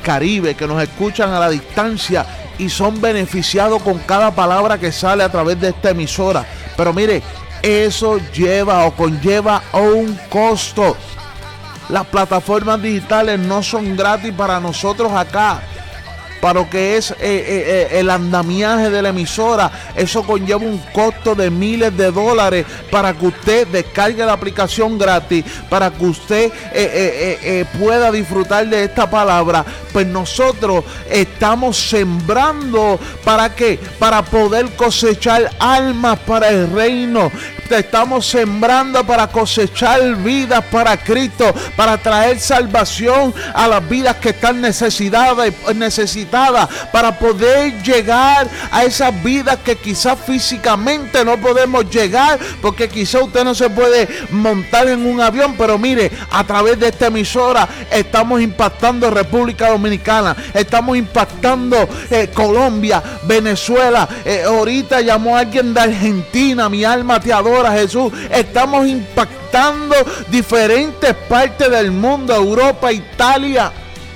Caribe, que nos escuchan a la distancia y son beneficiados con cada palabra que sale a través de esta emisora. Pero mire, eso lleva o conlleva un costo. Las plataformas digitales no son gratis para nosotros acá. Para lo que es el andamiaje de la emisora, eso conlleva un costo de miles de dólares para que usted descargue la aplicación gratis, para que usted pueda disfrutar de esta palabra. Pues nosotros estamos sembrando, ¿para qué? Para poder cosechar almas para el reino. Estamos sembrando para cosechar vidas para Cristo, para traer salvación a las vidas que están necesitadas, para poder llegar a esas vidas que quizás físicamente no podemos llegar, porque quizás usted no se puede montar en un avión, pero mire, a través de esta emisora estamos impactando República Dominicana, estamos impactando Colombia, Venezuela, ahorita llamó a alguien de Argentina, mi alma te adora, Jesús. Estamos impactando diferentes partes del mundo, Europa, Italia.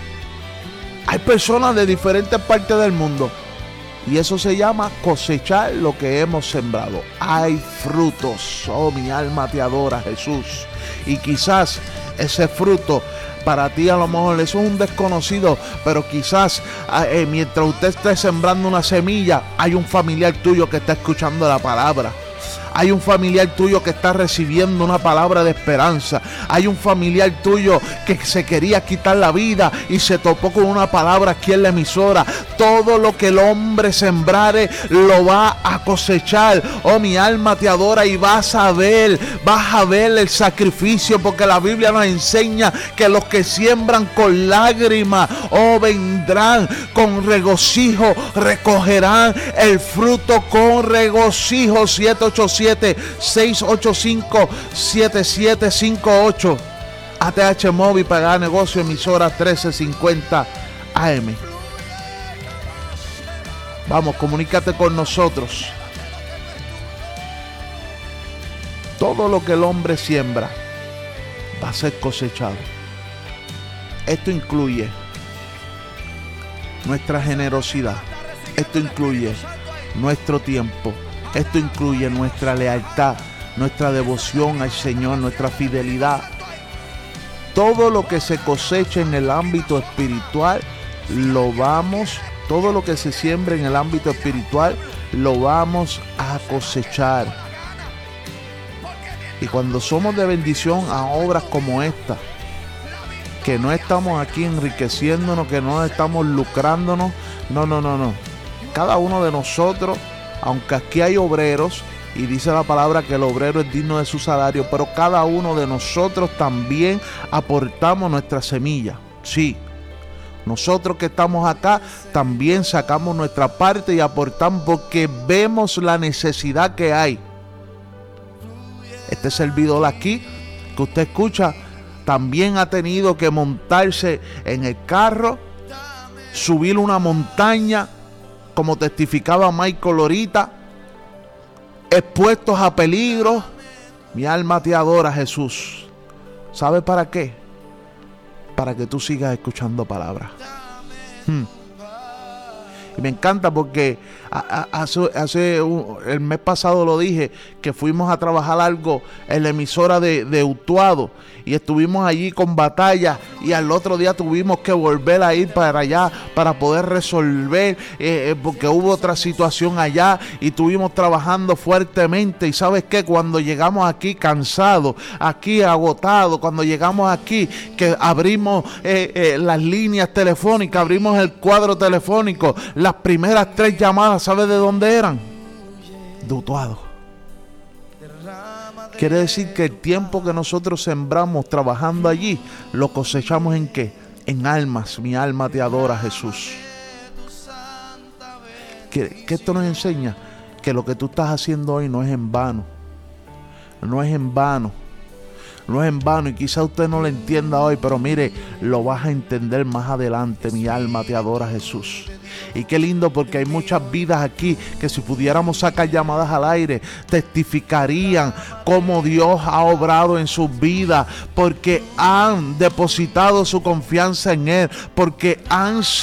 Hay personas de diferentes partes del mundo y eso se llama cosechar lo que hemos sembrado. Hay frutos. Oh, mi alma te adora, Jesús. Y quizás ese fruto para ti a lo mejor eso es un desconocido, pero quizás mientras usted esté sembrando una semilla, hay un familiar tuyo que está escuchando la palabra. Hay un familiar tuyo que está recibiendo una palabra de esperanza. Hay un familiar tuyo que se quería quitar la vida y se topó con una palabra aquí en la emisora. Todo lo que el hombre sembrare lo va a cosechar. Oh, mi alma te adora y vas a ver el sacrificio, porque la Biblia nos enseña que los que siembran con lágrimas, oh, vendrán con regocijo, recogerán el fruto con regocijo. 787-685-7758. ATH Móvil para negocio, emisora 1350 AM. Vamos, comunícate con nosotros. Todo lo que el hombre siembra va a ser cosechado. Esto incluye nuestra generosidad. Esto incluye nuestro tiempo. Esto incluye nuestra lealtad, nuestra devoción al Señor, nuestra fidelidad. Todo lo que se cosecha en el ámbito espiritual, todo lo que se siembra en el ámbito espiritual, lo vamos a cosechar. Y cuando somos de bendición a obras como esta, que no estamos aquí enriqueciéndonos, que no estamos lucrándonos, no. Cada uno de nosotros, aunque aquí hay obreros, y dice la palabra que el obrero es digno de su salario, pero cada uno de nosotros también aportamos nuestra semilla. Sí, nosotros que estamos acá también sacamos nuestra parte y aportamos porque vemos la necesidad que hay. Este servidor aquí que usted escucha también ha tenido que montarse en el carro, subir una montaña, como testificaba Michael ahorita, expuestos a peligro. Mi alma te adora, Jesús. ¿Sabe para qué? Para que tú sigas escuchando palabras. Y me encanta porque el mes pasado lo dije, que fuimos a trabajar algo en la emisora de Utuado y estuvimos allí con batalla, y al otro día tuvimos que volver a ir para allá para poder resolver porque hubo otra situación allá y estuvimos trabajando fuertemente. Y ¿sabes qué? Cuando llegamos aquí cansados, aquí agotados, cuando llegamos aquí que abrimos las líneas telefónicas, abrimos el cuadro telefónico, las primeras 3 llamadas, ¿sabes de dónde eran? De Utuado. Quiere decir que el tiempo que nosotros sembramos trabajando allí, lo cosechamos ¿en qué? En almas. Mi alma te adora, Jesús. Que esto nos enseña que lo que tú estás haciendo hoy no es en vano. No es en vano. No es en vano, y quizá usted no lo entienda hoy, pero mire, lo vas a entender más adelante. Mi alma te adora, Jesús. Y qué lindo, porque hay muchas vidas aquí que si pudiéramos sacar llamadas al aire, testificarían cómo Dios ha obrado en sus vidas, porque han depositado su confianza en Él, porque han